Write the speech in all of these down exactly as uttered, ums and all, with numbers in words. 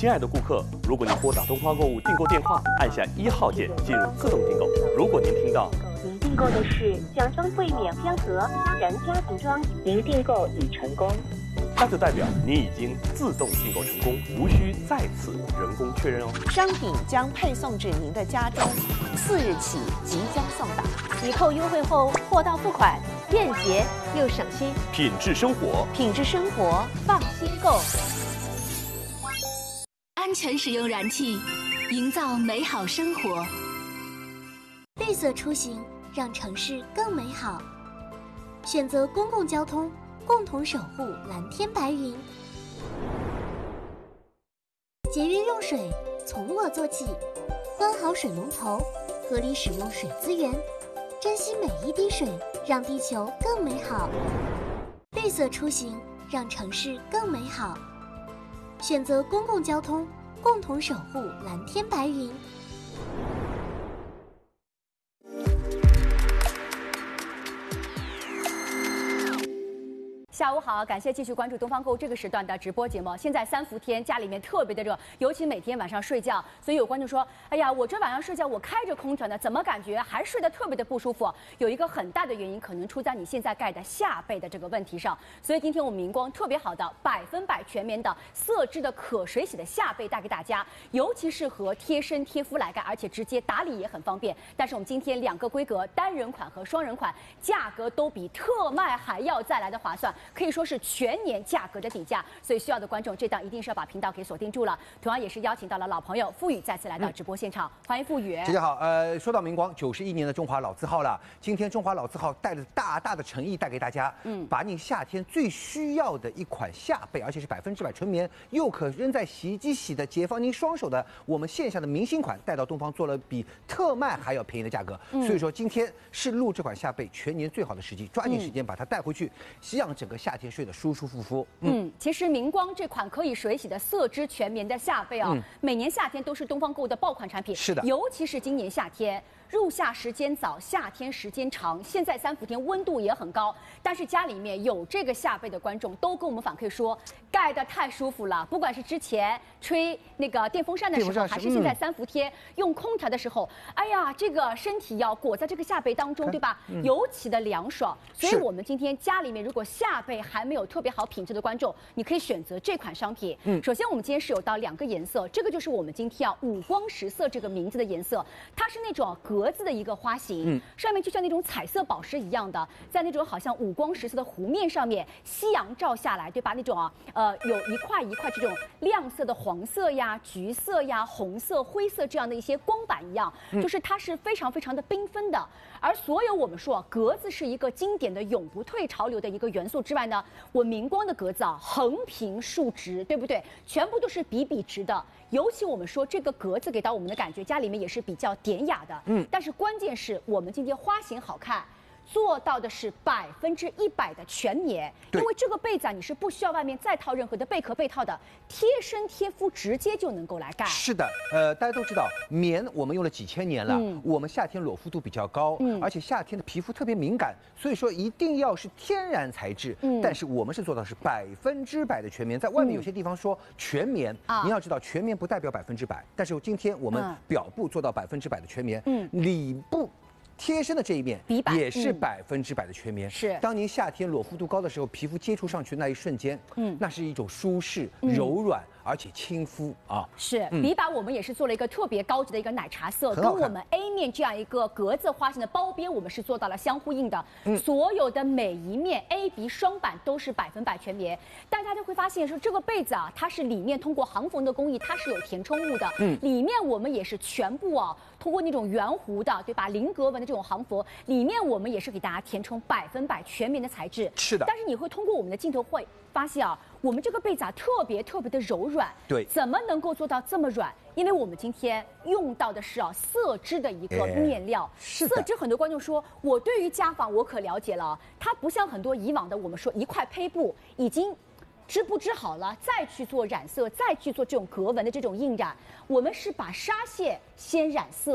亲爱的顾客，如果您拨打东方购物订购电话，按下一号键进入自动订购。如果您听到您订购的是奖妆柜免香盒然家庭装，您订购已成功， 那就代表您已经自动订购成功，无需再次人工确认哦。 商品将配送至您的家中，次日起即将送达。 抵扣优惠后，货到付款，便捷又省心。 品质生活， 品质生活，放心购。 安全使用燃气，营造美好生活。 绿色出行，让城市更美好。选择公共交通，共同守护蓝天白云。节约用水，从我做起。关好水龙头，合理使用水资源，珍惜每一滴水，让地球更美好。绿色出行，让城市更美好。选择公共交通，共同守护蓝天白云。 下午好，感谢继续关注东方购物这个时段的直播节目。现在三伏天，家里面特别的热，尤其每天晚上睡觉，所以有观众说：“哎呀，我这晚上睡觉我开着空调呢，怎么感觉还睡得特别的不舒服？”有一个很大的原因，可能出在你现在盖的夏被的这个问题上。所以今天我们明光特别好的百分百全棉的色织的可水洗的夏被带给大家，尤其适合贴身贴肤来盖，而且直接打理也很方便。但是我们今天两个规格，单人款和双人款，价格都比特卖还要再来的划算。可以说是全年价格的底价，所以需要的观众这档一定是要把频道给锁定住了。同样也是邀请到了老朋友傅宇再次来到直播现场，嗯、欢迎傅宇。 大家好，呃，说到明光九十一年的中华老字号了，今天中华老字号带着大大的诚意带给大家，嗯，把你夏天最需要的一款夏被，而且是百分之百纯棉，又可扔在洗衣机洗的，解放您双手的，我们线下的明星款带到东方做了比特卖还要便宜的价格，嗯、所以说今天是录这款夏被全年最好的时机，抓紧时间把它带回去，让整个夏天睡得舒舒服服。 嗯，嗯其实明光这款可以水洗的色织全棉的夏被啊、哦，嗯、每年夏天都是东方购物的爆款产品。 是的， 尤其是今年夏天。入夏时间早，夏天时间长，现在三伏天温度也很高，但是家里面有这个夏被的观众都跟我们反馈说，盖得太舒服了。不管是之前吹那个电风扇的时候，还是现在三伏天、嗯、用空调的时候，哎呀，这个身体要裹在这个夏被当中，对吧？嗯、尤其的凉爽。所以我们今天家里面如果夏被还没有特别好品质的观众，你可以选择这款商品。嗯，首先我们今天是有到两个颜色，这个就是我们今天要五光十色这个名字的颜色，它是那种格子的一个花型，嗯、上面就像那种彩色宝石一样的，在那种好像五光十色的湖面上面，夕阳照下来，对吧？那种啊，呃，有一块一块这种亮色的黄色呀、橘色呀、红色、灰色这样的一些光板一样，嗯、就是它是非常非常的缤纷的。而所有我们说啊，格子是一个经典的永不退潮流的一个元素之外呢，我明光的格子啊，横平竖直，对不对？全部都是笔笔直的。尤其我们说这个格子给到我们的感觉，家里面也是比较典雅的。嗯，但是关键是我们今天花型好看。做到的是百分之一百的全棉，因为这个被子啊，你是不需要外面再套任何的贝壳被套的，贴身贴肤直接就能够来盖。 是的，呃，大家都知道棉我们用了几千年了，嗯、我们夏天裸肤度比较高，嗯、而且夏天的皮肤特别敏感，所以说一定要是天然材质。嗯、但是我们是做到是百分之百的全棉，在外面有些地方说全棉，嗯、你要知道全棉不代表百分之百，但是今天我们表布做到百分之百的全棉，嗯、里部。贴身的这一面也是百分之百的全棉。是，当您夏天裸肤度高的时候，皮肤接触上去那一瞬间，嗯，那是一种舒适、柔软。而且亲肤啊， 是笔把我们也是做了一个特别高级的一个奶茶色，跟我们 A 面这样一个格子花型的包边，我们是做到了相呼应的。嗯，所有的每一面 A B 双版都是百分百全棉。大家就会发现说，这个被子啊，它是里面通过航缝的工艺，它是有填充物的。嗯，里面我们也是全部啊，通过那种圆弧的，对吧？菱格纹的这种航缝，里面我们也是给大家填充百分百全棉的材质。 是的。 但是你会通过我们的镜头会发现啊。我们这个被子啊特别特别的柔软， 对， 怎么能够做到这么软？因为我们今天用到的是啊色织的一个面料， 是色织很多观众说，我对于家纺我可了解了，它不像很多以往的我们说一块胚布已经织布织好了，再去做染色，再去做这种格纹的这种印染，我们是把纱线先染色。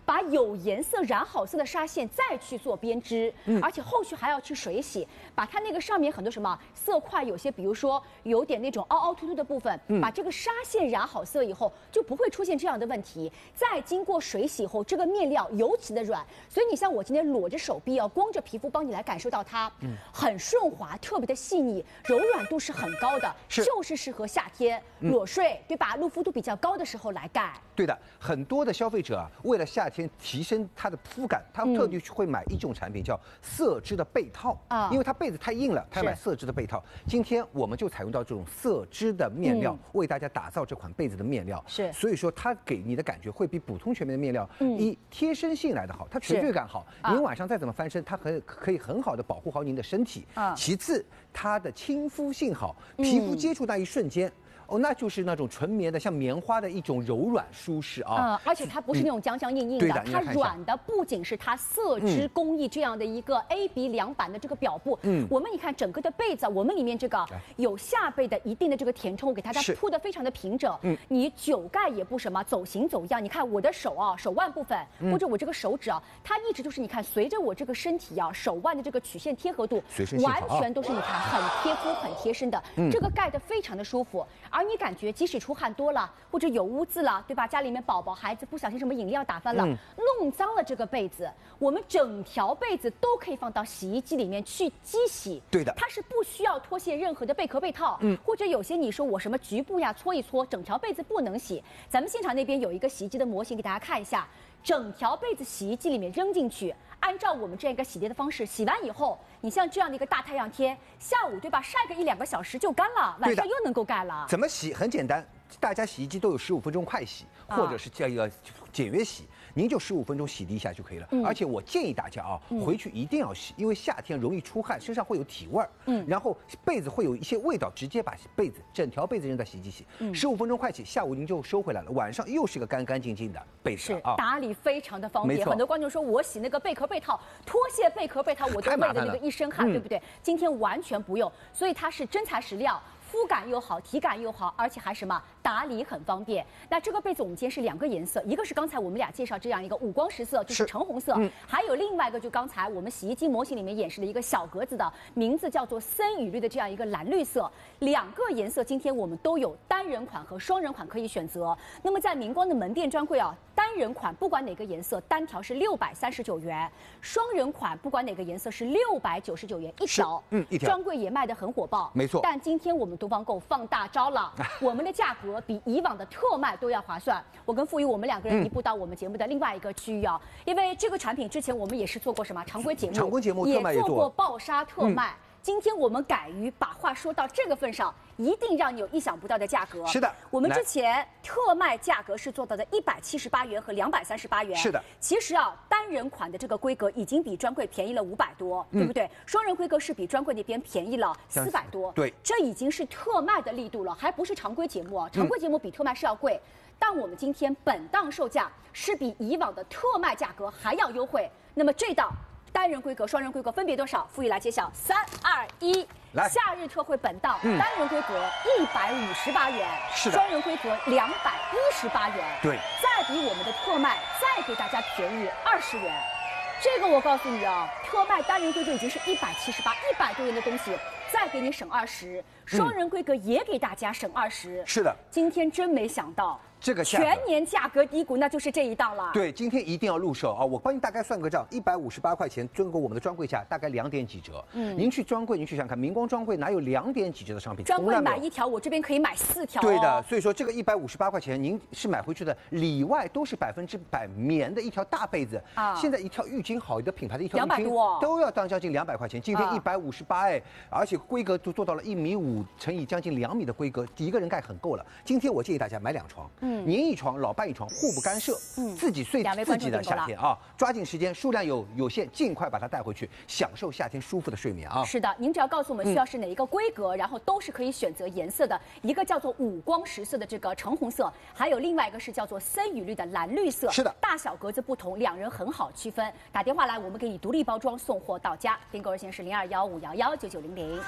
把有颜色染好色的纱线再去做编织，嗯、而且后续还要去水洗，把它那个上面很多什么色块，有些比如说有点那种凹凹凸凸的部分，嗯、把这个纱线染好色以后，就不会出现这样的问题。再经过水洗后，这个面料尤其的软，所以你像我今天裸着手臂啊，光着皮肤帮你来感受到它，嗯、很顺滑，特别的细腻，柔软度是很高的，是就是适合夏天裸睡，对吧？露肤度比较高的时候来盖。 对的，很多的消费者啊，为了夏天提升它的肤感，他特地会买一种产品叫色织的被套啊，因为它被子太硬了，他买色织的被套。今天我们就采用到这种色织的面料，为大家打造这款被子的面料。是，所以说它给你的感觉会比普通全棉的面料一贴身性来的好，它垂坠感好，您晚上再怎么翻身，它很可以很好的保护好您的身体。其次，它的亲肤性好，皮肤接触那一瞬间。哦，那就是那种纯棉的，像棉花的一种柔软舒适啊。嗯， 而且它不是那种僵僵硬硬的，它软的不仅是它色织工艺这样的一个 A B 两版的这个表布。嗯，我们你看整个的被子，我们里面这个有下背的一定的这个填充，给大家铺的非常的平整。嗯，你九盖也不什么走形走样。你看我的手啊，手腕部分或者我这个手指啊，它一直就是你看随着我这个身体啊，手腕的这个曲线贴合度，完全都是你看很贴肤、很贴身的。这个盖的非常的舒服。而你感觉即使出汗多了，或者有污渍了，对吧？家里面宝宝孩子不小心什么饮料打翻了，嗯、弄脏了这个被子，我们整条被子都可以放到洗衣机里面去机洗。 对的， 它是不需要脱卸任何的贝壳被套。嗯，或者有些你说我什么局部呀搓一搓，整条被子不能洗。咱们现场那边有一个洗衣机的模型给大家看一下，整条被子洗衣机里面扔进去。按照我们这样一个洗涤的方式，洗完以后，你像这样的一个大太阳天，下午对吧，晒个一两个小时就干了，晚上又能够盖了。 怎么洗？很简单，大家洗衣机都有十五分钟快洗，或者是这个简约洗，您就十五分钟洗涤一下就可以了。嗯、而且我建议大家啊，回去一定要洗，因为夏天容易出汗，身上会有体味儿。嗯，然后被子会有一些味道，直接把被子整条被子扔在洗衣机洗，十五、嗯、分钟快洗，下午您就收回来了，晚上又是个干干净净的被子啊， 打理非常的方便。很多观众说我洗那个贝壳被套，脱卸贝壳被套，我都为了那个一身汗，对不对？今天完全不用，所以它是真材实料。肤感又好，体感又好，而且还什么打理很方便。那这个被子我们今天是两个颜色，一个是刚才我们俩介绍这样一个五光十色，就是橙红色，嗯、还有另外一个就刚才我们洗衣机模型里面演示的一个小格子的，名字叫做森雨绿的这样一个蓝绿色。两个颜色今天我们都有单人款和双人款可以选择。那么在明光的门店专柜啊，单人款不管哪个颜色单条是六百三十九元，双人款不管哪个颜色是六百九十九元一条。嗯，一条。专柜也卖得很火爆， 没错。 但今天我们东方购放大招了，我们的价格比以往的特卖都要划算。我跟傅宇我们两个人移步到我们节目的另外一个区域啊，因为这个产品之前我们也是做过什么常规节目， 常规节目特卖也做过爆杀特卖。嗯，今天我们敢于把话说到这个份上，一定让你有意想不到的价格。 是的， 我们之前特卖价格是做到的一百七十八元和两百三十八元。 是的， 其实啊，单人款的这个规格已经比专柜便宜了五百多，嗯、对不对？双人规格是比专柜那边便宜了四百多。 对， 这已经是特卖的力度了，还不是常规节目啊。常规节目比特卖是要贵，嗯、但我们今天本档售价是比以往的特卖价格还要优惠。那么这档单人规格、双人规格分别多少？傅宇来揭晓，三二一。夏日特惠本档、嗯、单人规格一百五十八元， 是的， 双人规格两百一十八元， 对， 再比我们的特卖再给大家便宜二十元。这个我告诉你啊，特卖单人规格已经是一百七十八，一百多元的东西，再给你省二十，双人规格也给大家省二十、嗯。是的，今天真没想到。 这个全年价格低谷，那就是这一档了。 对，今天一定要入手啊！我帮你大概算个账，一百五十八块钱，中国我们的专柜价大概两点几折。嗯，您去专柜，您去想看，明光专柜哪有两点几折的商品？ 专柜买一条，我这边可以买四条、哦。 对的，所以说这个一百五十八块钱，您是买回去的，里外都是百分之百棉的一条大被子啊。现在一条浴巾好的品牌的一条浴巾多都要当将近两百块钱，今天一百五十八哎，而且规格都做到了一米五乘以将近两米的规格，一个人盖很够了。今天我建议大家买两床，嗯，您一床老。老伴一床，互不干涉，嗯，自己睡自己的夏天啊！抓紧时间，数量有有限，尽快把它带回去，享受夏天舒服的睡眠啊！ 是的，您只要告诉我们需要是哪一个规格，嗯、然后都是可以选择颜色的，一个叫做五光十色的这个橙红色，还有另外一个是叫做森雨绿的蓝绿色。 是的， 大小格子不同，两人很好区分。打电话来，我们给你独立包装送货到家，订购热线是零二幺五幺幺九九零零。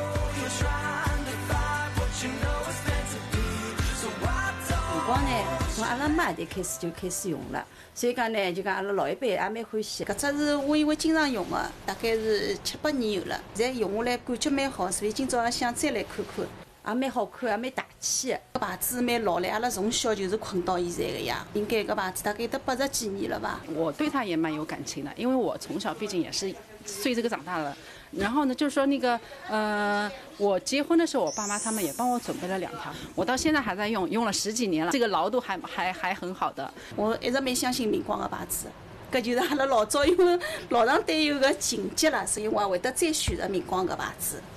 五光呢？ 从阿拉妈代开始就开始用了，所以讲呢，就讲阿拉老一辈也蛮欢喜。搿只是我因为经常用的，大概是七八年有了，现在用下来感觉蛮好，所以今朝也想再来看看。也蛮好看，也蛮大气的。搿牌子蛮老了，阿拉从小就是困到现在的呀。应该搿牌子大概得八十几年了吧。 我对它也蛮有感情的，因为我从小毕竟也是随这个长大的。然后呢，就是说那个呃，我结婚的时候，我爸妈他们也帮我准备了两条，我到现在还在用，用了十几年了，这个牢度还还还很好的。 我一直蛮相信明光的牌子。搿就是阿拉老早因为老上对有个情节了，所以我也会得再选择明光搿牌子。